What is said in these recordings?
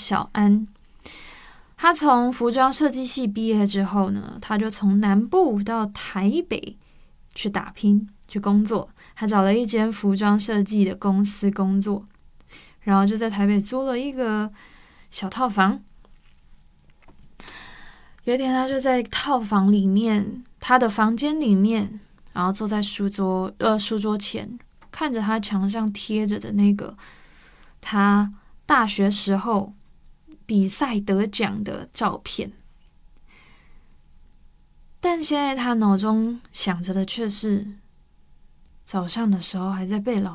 小安。他从服装设计系毕业之后呢，他就从南部到台北去打拼去工作。他找了一间服装设计的公司工作，然后就在台北租了一个小套房。有一天，他就在套房里面，他的房间里面，然后坐在书桌前，看着他墙上贴着的那个他大学时候比赛得奖的照片。但现在他脑中想着的却是早上的时候还在被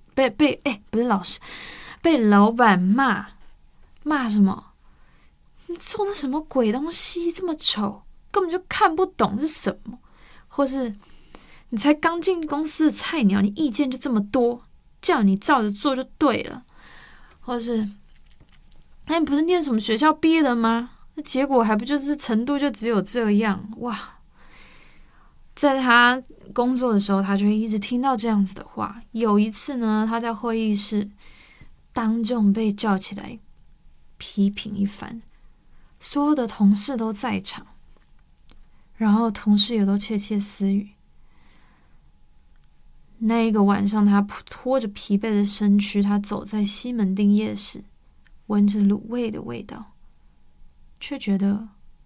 被老板骂什么？你做的什么鬼东西这么丑，根本就看不懂是什么，或是你才刚进公司的菜鸟，你意见就这么多，叫你照着做就对了，或是你不是念什么学校毕业的吗？那结果还不就是程度就只有这样？哇！在他工作的时候，他就会一直听到这样子的话。有一次呢，他在会议室当众被叫起来批评一番，所有的同事都在场，然后同事也都窃窃私语。那一个晚上，他拖着疲惫的身躯，他走在西门町夜市，闻着卤味的味道，却觉得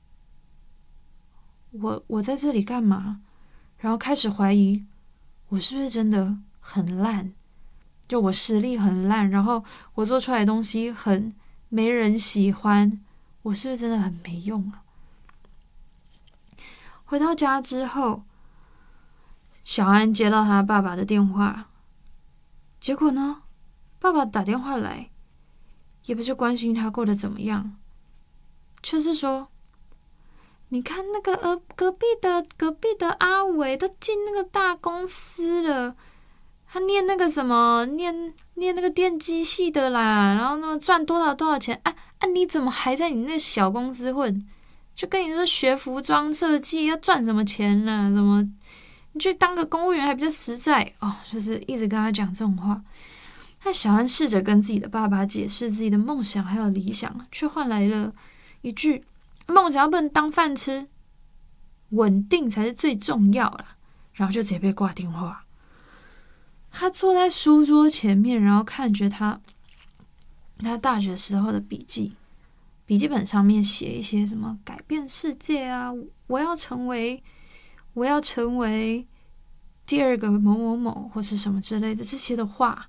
我在这里干嘛？然后开始怀疑我是不是真的很烂，就我实力很烂，然后我做出来的东西很没人喜欢，我是不是真的很没用啊？回到家之后，小安接到他爸爸的电话，结果呢，爸爸打电话来，也不是关心他过得怎么样，却是说，你看那个隔壁的阿伟都进那个大公司了，他念那个什么念那个电机系的啦，然后那么赚多少钱啊，你怎么还在你那小公司混？就跟你说学服装设计要赚什么钱啊，什么你去当个公务员还比较实在哦，就是一直跟他讲这种话。他小安试着跟自己的爸爸解释自己的梦想还有理想，却换来了一句梦想要不能当饭吃，稳定才是最重要啦，然后就直接被挂电话。他坐在书桌前面，然后看着他大学时候的笔记本上面写一些什么改变世界啊，我要成为第二个某某某或是什么之类的这些的话，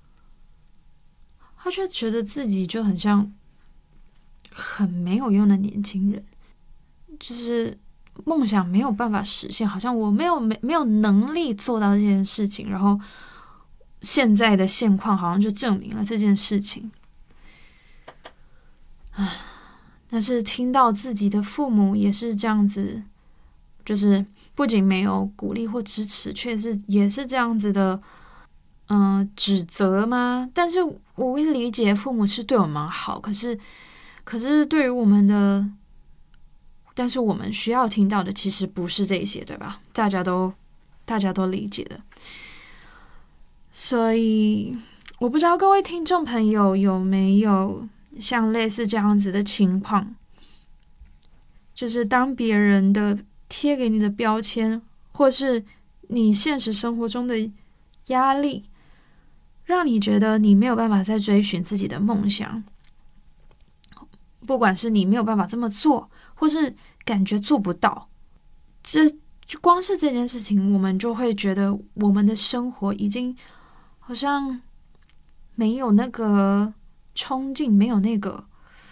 他却觉得自己就很像很没有用的年轻人，就是梦想没有办法实现，好像我没有能力做到这件事情，然后现在的现况好像就证明了这件事情。但是听到自己的父母也是这样子，就是不仅没有鼓励或支持，也是这样子的指责吗？但是我会理解父母是对我们好，可是对于我们的，但是我们需要听到的其实不是这些，对吧？大家都理解的。所以我不知道各位听众朋友有没有像类似这样子的情况，就是当别人的贴给你的标签，或是你现实生活中的压力，让你觉得你没有办法再追寻自己的梦想，不管是你没有办法这么做，或是感觉做不到，就光是这件事情，我们就会觉得我们的生活已经好像没有那个冲劲，没有那个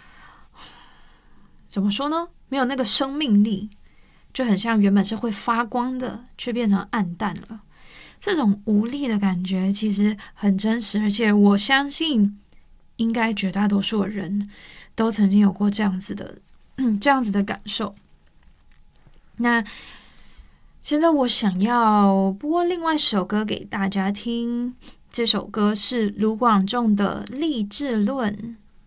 怎么说呢？没有那个生命力，就很像原本是会发光的，却变成暗淡了。这种无力的感觉其实很真实，而且我相信，应该绝大多数的人都曾经有过这样子的感受。那现在我想要播另外一首歌给大家听，这首歌是卢广仲的《励志论》。